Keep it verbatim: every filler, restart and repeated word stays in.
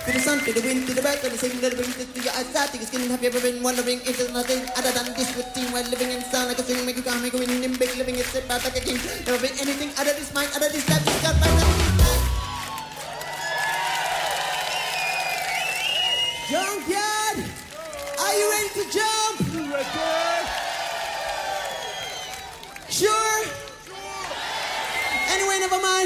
To the sun, to the wind, to the back, to the same little brings it to your eyesight. To your skin, have you ever been wondering if there's nothing other than this routine while living in sound like a swing, make you calm, make you win, big living, it's about like a king. Never been anything other this mind, other this life.